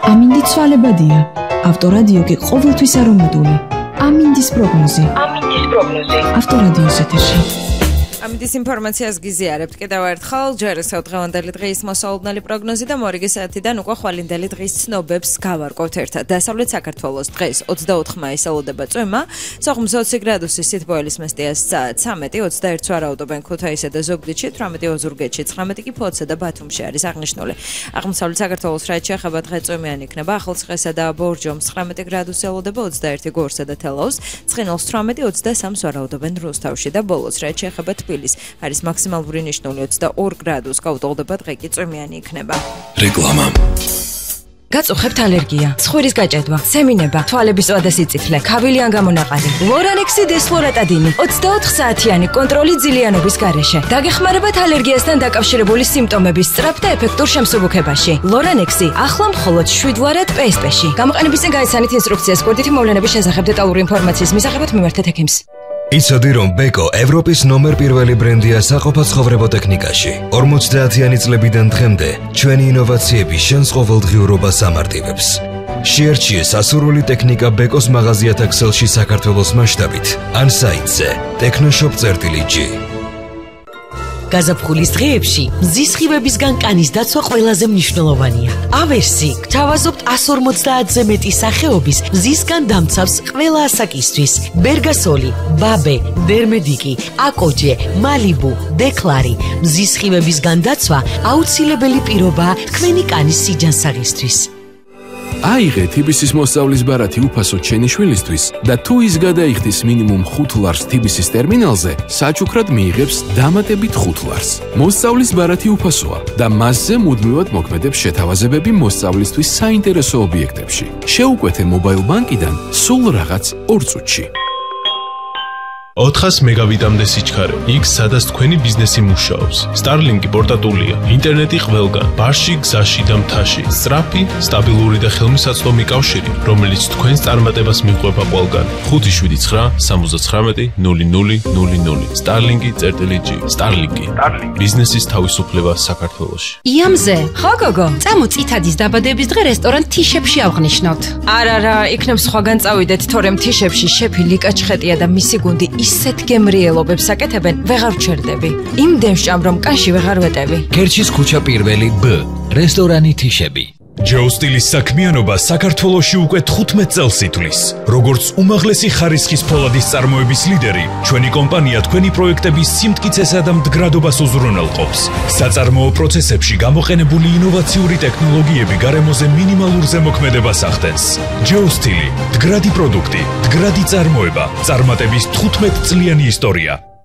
ამინდი ცვალებადია. ავტორადიო კი ყოველთვის არომატული. ამინდის პროგნოზი. ავტორადიოს ეთერში. ამინდის ინფორმაციას გიზიარებთ კიდევ ერთხელ, ჯერ ისევ დღევანდელი დღის მოსაუბნელი პროგნოზი და მორიგი საათიდან უკვე ხვალინდელი დღის ცნობებს გავარკვევთ ერთად. დასავლეთ საქართველოს დღეს 24 მაისს ელოდება წვიმა, სოხუმს 20 გრადუსი სითბოელის მესტიას 13, 21 ვარაუდობენ ქუთაისსა და ზუგდიდში, 18 ოზურგეთში, 19 კი ფოთსა და ბათუმში არის აღნიშნული. აღმოსავლეთ საქართველოს რაით შეეხება დღე წვიმიანი იქნება, ახალციხესა და ბორჯომს 19 გრადუსი ელოდება, 21 გორსა და თელავს, ცხინვალს 18, 23 ვარაუდობენ რუსთავში და ბოლოს რაით შეეხება არის მაქსიმალური ნიშნული 22 გრადუსს, გაუტოლდება დღე კი წვიმიანი იქნება. რეკლამა. გაწუხებთ ალერგია, ცხვირის გაჭედვა, სემინება, თვალების ზღვა და სიწითლე, ქავილი ან გამონაყარი. ლორანექსი დესფლორატადინი 24 საათიანი კონტროლი ძილიანობის გარეშე. დაგეხმარებათ ალერგიასთან დაკავშირებული სიმპტომების სწრაფ და ეფექტურ შემსუბუქებაში. ლორანექსი ახლა მხოლოდ 7 ვარად PSP-ში. გამოყენების წინ გაიცანით ინსტრუქციას კურდითი მოვლენების შესახებ დეტალური ინფორმაციის მისაღებად მიმართეთ ექიმს. იცოდი რომ ბეკო ევროპის ნომერ პირველი ბრენდია საყოფაცხოვრებო ტექნიკაში. 50-იანი წლებიდან დღემდე ჩვენი ინოვაციები შენს ყოველდღიურობას ამარტივებს. შეერჩიე სასურველი ტექნიკა ბეკოს მაღაზიათა ქსელში საქართველოს მასშტაბით ან საიტზე technoshop.g. გაზაფხულის დღეებში მზის სხივებისგან კანის დაცვა ყველაზე მნიშვნელოვანია. ავერსი გთავაზობთ 150-ზე მეტი სახეობის მზისგან დამცავს ყველა ასაკისთვის. ბერგასოლი, ბაბე, დერმედიკი, აკოჯე, მალიბუ, დეკლარი. მზის სხივებისგან დაცვა აუცილებელი პირობაა თქვენი კანის სიჯანსაღისთვის. აიღე TBC-ის მოსწავლის ბარათი უფასო ჩემი შვილისთვის და თუ ის გადაიხდის მინიმუმ 5 ლარს TBC-ის ტერმინალზე, საჩუქრად მიიღებს დამატებით 5 ლარს. მოსწავლის ბარათი უფასოა და მასზე მუდმივად მოქმედებს შეთავაზებები მოსწავლისთვის საინტერესო ობიექტებში. შეუკვეთე მობაილ ბანკიდან სულ რაღაც 2 წუთში. 400 მეგაბიტამდე სიჩქარე. იქ სადაც თქვენი ბიზნესი მუშაობს. Starlink-ი პორტატულია. ინტერნეტი ყველგან, ბარში, გზაში და მთაში. სწრაფი, სტაბილური და ხელმისაწვდომი კავშირი, რომელიც თქვენს წარმატებას მიყვება ყველგან. 579 79 0000. Starlink.g. Starlink-ი. ბიზნესის თავისუფლება საქართველოში. იამზე, ხო გოგო? წამო წითადის დაბადების დღე რესტორან თიშებში ავღნიშნოთ. არა, იქნებ სხვაგან წავიდეთ, თორემ თიშებში შეფი ლიკა ჩხეტია და მისი გუნდი ისეთ გემრიელობებს აკეთებენ, ვეღარ ვჩერდები. იმდენ ვჭამ, რომ კაში ვეღარ ვეტევი. ქერჩის ქუჩა პირველი B, რესტორანი თიშები. ჯეოსტილის საქმიანობა საქართველოში უკვე 15 წელს ითვლის. როგორც უმაღლესი ხარისხის ფოლადის წარმოების ლიდერი, ჩვენი კომპანია თქვენი პროექტების სიმტკიცესა და მდგრადობას უზრუნველყოფს. საწარმოო პროცესებში გამოყენებული ინოვაციური ტექნოლოგიები გარემოზე მინიმალურ ზემოქმედებას ახდენს. ჯეოსტილი, მდგრადი პროდუქტი, მდგრადი წარმოება, წარმატების 15 წლიანი ისტორია.